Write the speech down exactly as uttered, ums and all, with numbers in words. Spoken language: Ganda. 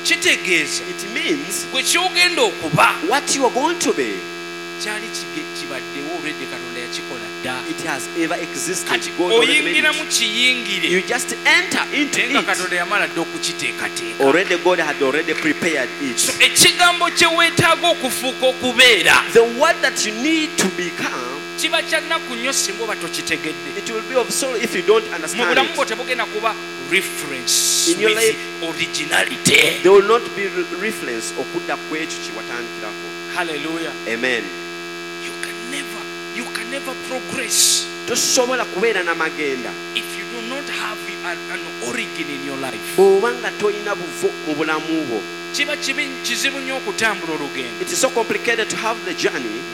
kitegeeza It means gwe kyogenda okuba what you are going to be, kyali kige- kibaddewo olwedde Katonda yakikola dda. it has ever existed. Kati God already made oyingira mu it. kiyingire You just enter into naye nga it. Katonda yamala dda okukiteekateeka. Already God had already prepared So it. ekigambo kye weetaaga okufuuka okubeera The word that you need to become, kiba kya nnaku nnyo singa oba tokitegedde. it will be of sorrow if you don't Mu understand bulamu bwo it. tebugenda kuba reference In your with life- originality. There will not be re- reference okudda ku ekyo kye watandikirako. Hallelujah. Amen. You can never, you can never progress Tosobola kubeera n'amagenda if you do not have an, an origin in your life. bw'oba nga tolina buvo mu bulamu bwo. Kiba kibi- kizibu nnyo okutambula olugendo. It is so complicated to have the journey